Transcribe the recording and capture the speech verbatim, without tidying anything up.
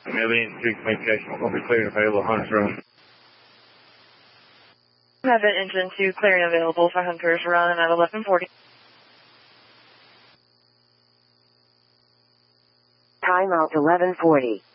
Alien three communication. We're going to be clearing available Hunter's Run. Have an engine two clearing available for Hunter's Run at eleven forty. Timeout eleven forty.